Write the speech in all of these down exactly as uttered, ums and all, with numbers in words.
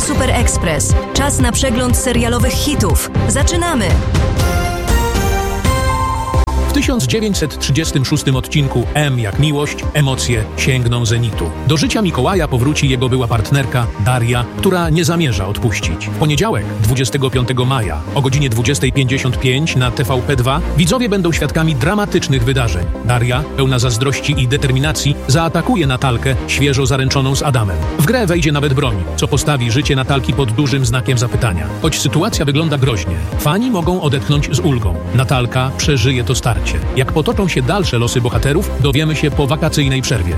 Super Express. Czas na przegląd serialowych hitów. Zaczynamy! W tysiąc dziewięćset trzydziestym szóstym odcinku M jak miłość, emocje sięgną zenitu. Do życia Mikołaja powróci jego była partnerka Daria, która nie zamierza odpuścić. W poniedziałek, dwudziestego piątego maja o godzinie dwudziestej pięćdziesiąt pięć na T V P dwa widzowie będą świadkami dramatycznych wydarzeń. Daria, pełna zazdrości i determinacji, zaatakuje Natalkę, świeżo zaręczoną z Adamem. W grę wejdzie nawet broń, co postawi życie Natalki pod dużym znakiem zapytania. Choć sytuacja wygląda groźnie, fani mogą odetchnąć z ulgą. Natalka przeżyje to starcie. Jak potoczą się dalsze losy bohaterów, dowiemy się po wakacyjnej przerwie.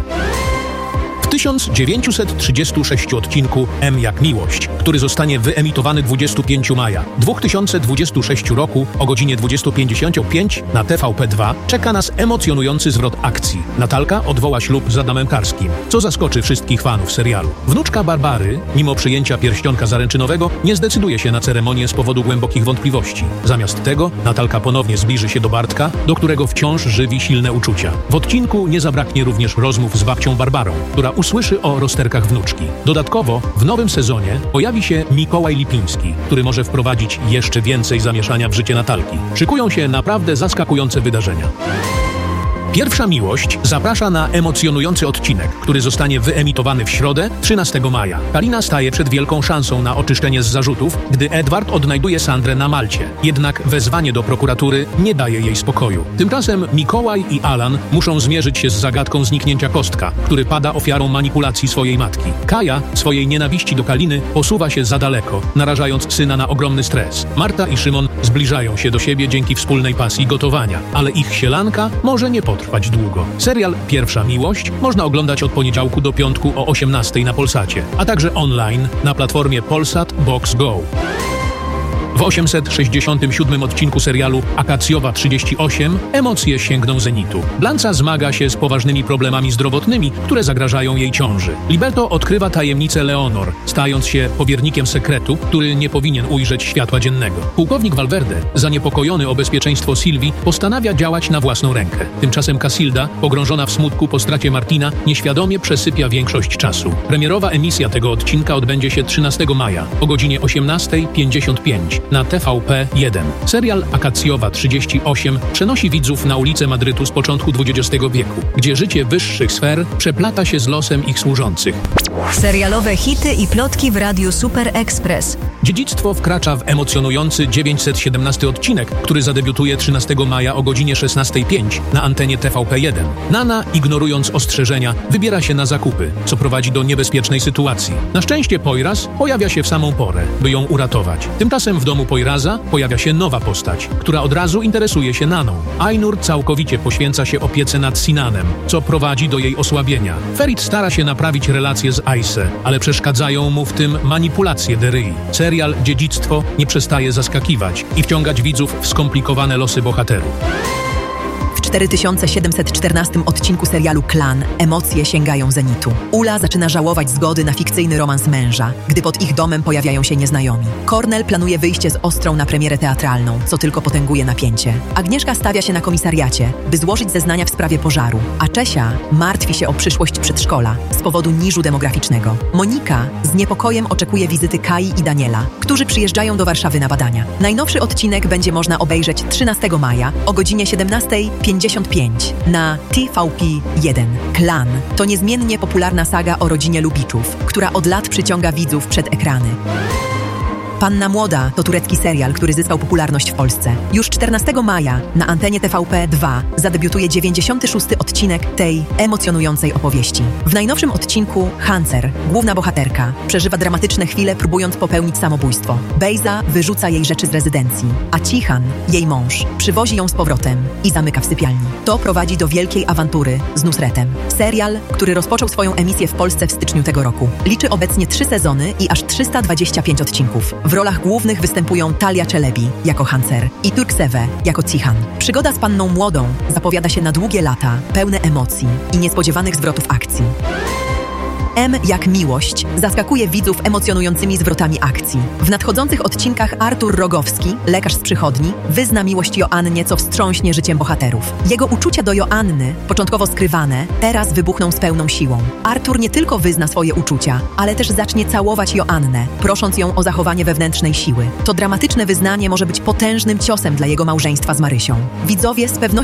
W tysiąc dziewięćset trzydziestym szóstym odcinku M jak miłość, który zostanie wyemitowany dwudziestego piątego maja dwa tysiące dwudziestego szóstego roku o godzinie dwudziestej pięćdziesiąt pięć na T V P dwa, czeka nas emocjonujący zwrot akcji. Natalka odwoła ślub z Adamem Karskim, co zaskoczy wszystkich fanów serialu. Wnuczka Barbary, mimo przyjęcia pierścionka zaręczynowego, nie zdecyduje się na ceremonię z powodu głębokich wątpliwości. Zamiast tego Natalka ponownie zbliży się do Bartka, do którego wciąż żywi silne uczucia. W odcinku nie zabraknie również rozmów z babcią Barbarą, która usłyszy o rozterkach wnuczki. Dodatkowo w nowym sezonie pojawi się Mikołaj Lipiński, który może wprowadzić jeszcze więcej zamieszania w życie Natalki. Szykują się naprawdę zaskakujące wydarzenia. Pierwsza miłość zaprasza na emocjonujący odcinek, który zostanie wyemitowany w środę, trzynastego maja. Kalina staje przed wielką szansą na oczyszczenie z zarzutów, gdy Edward odnajduje Sandrę na Malcie. Jednak wezwanie do prokuratury nie daje jej spokoju. Tymczasem Mikołaj i Alan muszą zmierzyć się z zagadką zniknięcia Kostka, który pada ofiarą manipulacji swojej matki. Kaja swojej nienawiści do Kaliny posuwa się za daleko, narażając syna na ogromny stres. Marta i Szymon zbliżają się do siebie dzięki wspólnej pasji gotowania, ale ich sielanka może nie potrwać długo. Serial Pierwsza miłość można oglądać od poniedziałku do piątku o osiemnastej na Polsacie, a także online na platformie Polsat Box Go. W osiemset sześćdziesiątym siódmym odcinku serialu Akacjowa trzydzieści osiem emocje sięgną zenitu. Blanca zmaga się z poważnymi problemami zdrowotnymi, które zagrażają jej ciąży. Libetto odkrywa tajemnicę Leonor, stając się powiernikiem sekretu, który nie powinien ujrzeć światła dziennego. Pułkownik Valverde, zaniepokojony o bezpieczeństwo Sylwii, postanawia działać na własną rękę. Tymczasem Casilda, pogrążona w smutku po stracie Martina, nieświadomie przesypia większość czasu. Premierowa emisja tego odcinka odbędzie się trzynastego maja o godzinie osiemnastej pięćdziesiąt pięć. Na T V P jeden. Serial Akacjowa trzydzieści osiem przenosi widzów na ulice Madrytu z początku dwudziestego wieku, gdzie życie wyższych sfer przeplata się z losem ich służących. Serialowe hity i plotki w Radiu Super Express. Dziedzictwo wkracza w emocjonujący dziewięćset siedemnasty odcinek, który zadebiutuje trzynastego maja o godzinie szesnastej pięć na antenie T V P jeden. Nana, ignorując ostrzeżenia, wybiera się na zakupy, co prowadzi do niebezpiecznej sytuacji. Na szczęście Poyraz pojawia się w samą porę, by ją uratować. Tymczasem w domu Poyraza pojawia się nowa postać, która od razu interesuje się Naną. Ainur całkowicie poświęca się opiece nad Sinanem, co prowadzi do jej osłabienia. Ferit stara się naprawić relacje z Aise, ale przeszkadzają mu w tym manipulacje Deryi. Serial Dziedzictwo nie przestaje zaskakiwać i wciągać widzów w skomplikowane losy bohaterów. W cztery tysiące siedemset czternastym odcinku serialu Klan emocje sięgają zenitu. Ula zaczyna żałować zgody na fikcyjny romans męża, gdy pod ich domem pojawiają się nieznajomi. Cornel planuje wyjście z Ostrą na premierę teatralną, co tylko potęguje napięcie. Agnieszka stawia się na komisariacie, by złożyć zeznania w sprawie pożaru, a Czesia martwi się o przyszłość przedszkola z powodu niżu demograficznego. Monika z niepokojem oczekuje wizyty Kai i Daniela, którzy przyjeżdżają do Warszawy na badania. Najnowszy odcinek będzie można obejrzeć trzynastego maja o godzinie siedemnastej pięćdziesiąt pięć na T V P jeden. Klan to niezmiennie popularna saga o rodzinie Lubiczów, która od lat przyciąga widzów przed ekrany. Panna Młoda to turecki serial, który zyskał popularność w Polsce. Już czternastego maja na antenie T V P dwa zadebiutuje dziewięćdziesiąty szósty odcinek tej emocjonującej opowieści. W najnowszym odcinku Hancer, główna bohaterka, przeżywa dramatyczne chwile, próbując popełnić samobójstwo. Bejza wyrzuca jej rzeczy z rezydencji, a Cihan, jej mąż, przywozi ją z powrotem i zamyka w sypialni. To prowadzi do wielkiej awantury z Nusretem. Serial, który rozpoczął swoją emisję w Polsce w styczniu tego roku. Liczy obecnie trzy sezony i aż trzysta dwadzieścia pięć odcinków. W rolach głównych występują Talia Czelebi jako Hancer i Turkseve jako Cihan. Przygoda z Panną Młodą zapowiada się na długie lata, pełne emocji i niespodziewanych zwrotów akcji. M jak miłość zaskakuje widzów emocjonującymi zwrotami akcji. W nadchodzących odcinkach Artur Rogowski, lekarz z przychodni, wyzna miłość Joannie, co wstrząśnie życiem bohaterów. Jego uczucia do Joanny, początkowo skrywane, teraz wybuchną z pełną siłą. Artur nie tylko wyzna swoje uczucia, ale też zacznie całować Joannę, prosząc ją o zachowanie wewnętrznej siły. To dramatyczne wyznanie może być potężnym ciosem dla jego małżeństwa z Marysią. Widzowie z pewnością